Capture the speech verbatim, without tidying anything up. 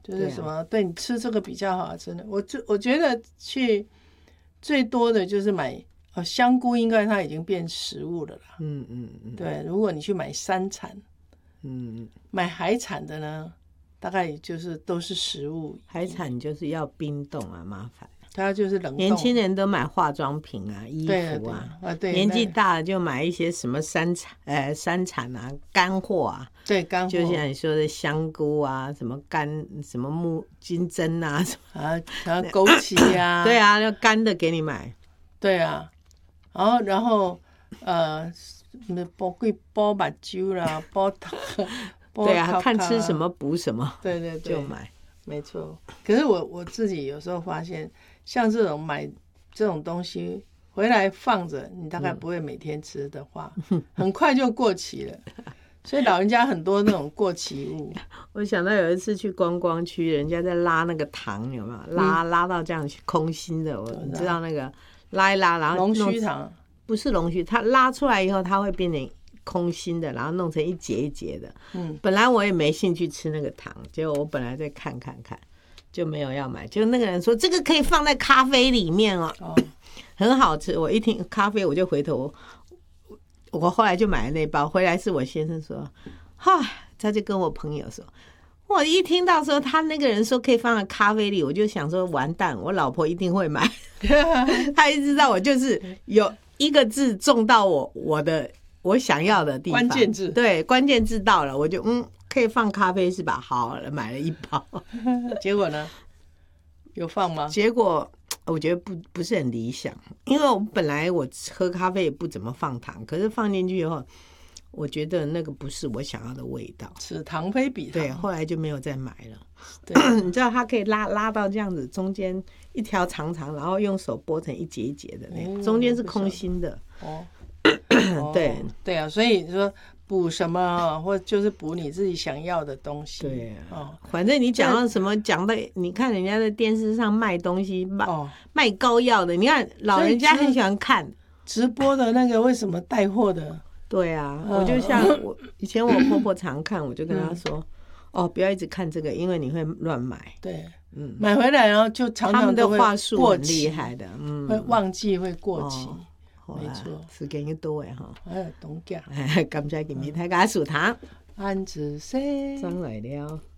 就是什么 对,、啊、对你吃这个比较好，真的，我就我觉得去最多的就是买哦香菇，应该它已经变食物了啦。 嗯嗯嗯， 对，如果你去买山产， 嗯， 买海产的呢，大概就是都是食物。 海产就是要冰冻啊，麻烦。 它就是冷冻。 年轻人都买化妆品啊、衣服啊， 对对啊对， 年纪大了就买一些什么山产、呃山产啊、干货啊。 对，干货就像你说的香菇啊，什么干什么木金针啊，什么啊，然后枸杞啊， 对啊，要干的给你买。 对啊，然后然后呃，煲贵煲把酒啦，煲汤。 对啊，看吃什么补什么， 对对对， 就买。 没错，可是我我自己有时候发现，像这种买这种东西回来放着，你大概不会每天吃的话，嗯、很快就过期了。所以老人家很多那种过期物。 我想到有一次去观光区，人家在拉那个糖，有没有拉、嗯、拉到这样空心的？我你知道那个拉一拉，然后龙须糖不是龙须，它拉出来以后，它会变成空心的，然后弄成一节一节的。嗯，本来我也没兴趣吃那个糖，结果我本来在看看看，就没有要买。就那个人说这个可以放在咖啡里面哦，哦很好吃。我一听咖啡，我就回头，我后来就买了那包回来。是我先生说，哈，他就跟我朋友说，我一听到说他那个人说可以放在咖啡里，我就想说完蛋，我老婆一定会买。他一知道我就是有一个字中到我我的。我想要的地方， 关键字对，关键字到了，我就嗯，可以放咖啡是吧？好了，买了一包。 结果呢？有放吗？ 结果我觉得不不是很理想，因为我本来我喝咖啡也不怎么放糖，可是放进去以后，我觉得那个不是我想要的味道， 此糖非彼糖。 对，后来就没有再买了。对，你知道它可以拉拉到这样子，中间一条长长，然后用手剥成一节一节的那个，哦、中间是空心的。哦。对、哦、 对啊，所以说补什么，或就是补你自己想要的东西。 对啊，哦、反正你讲到什么，讲到你看人家在电视上卖东西，卖、哦、卖膏药的，你看老人家很喜欢看直播的那个，为什么带货的？ 对啊，哦、我就像我以前我婆婆常看，我就跟她说，嗯、哦，不要一直看这个，因为你会乱买。 对，嗯，买回来然后就常常都会他们的话术很厉害的，嗯， 会忘記會過期。哦没错，時間要多誒哈。 哎，懂嘅。 感謝今日大家收聽， 安子生上來了。